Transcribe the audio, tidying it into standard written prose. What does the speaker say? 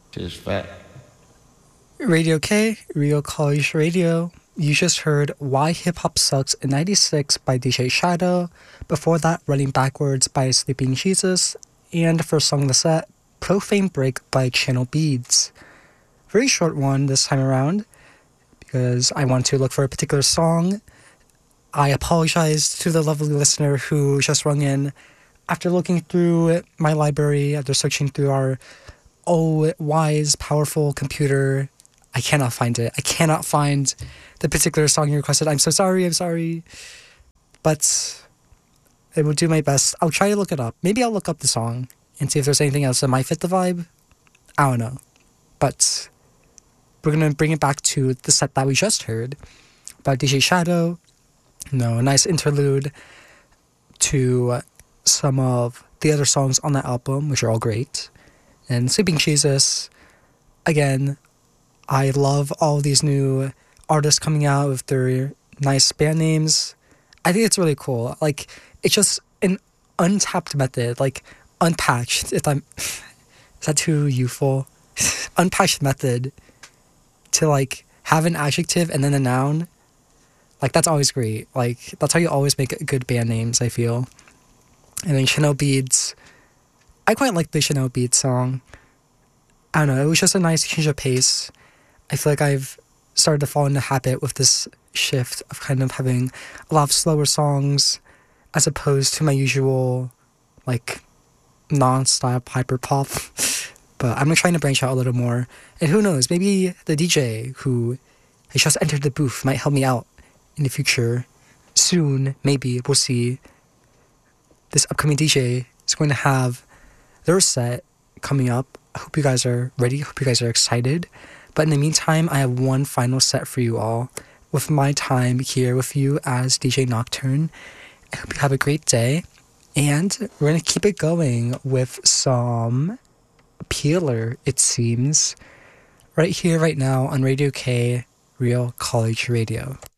Just fat. Radio K, Real College Radio. You just heard Why Hip Hop Sucks in 96 by DJ Shadow. Before that, Running Backwards by Sleeping Jesus. And first song of the set, Profane Break by Channel Beads. Very short one this time around because I want to look for a particular song. I apologize to the lovely listener who just rung in. After looking through my library, after searching through our wise, powerful computer, I cannot find it. I cannot find the particular song you requested. I'm so sorry. I'm sorry. But I will do my best. I'll try to look it up. Maybe I'll look up the song and see if there's anything else that might fit the vibe. I don't know. But we're going to bring it back to the set that we just heard by DJ Shadow. A nice interlude to some of the other songs on that album, which are all great. And Sleeping Jesus, again, I love all these new artists coming out with their nice band names. I think it's really cool. Like, it's just an untapped method, like unpatched, if I'm, is that too youthful? Unpatched method to like have an adjective and then a noun. Like, that's always great. Like, that's how you always make good band names, I feel. And then Chanel Beads. I quite like the Chanel Beads song. I don't know, it was just a nice change of pace. I feel like I've started to fall into habit with this shift of kind of having a lot of slower songs as opposed to my usual, like, non-stop hyper pop. But I'm trying to branch out a little more. And who knows, maybe the DJ who has just entered the booth might help me out in the future. Soon, maybe, we'll see. This upcoming DJ is going to have their set coming up. I hope you guys are ready. I hope you guys are excited. But in the meantime, I have one final set for you all with my time here with you as DJ Nocturne. I hope you have a great day. And we're going to keep it going with some Peeler, it seems, right here, right now on Radio K, Real College Radio.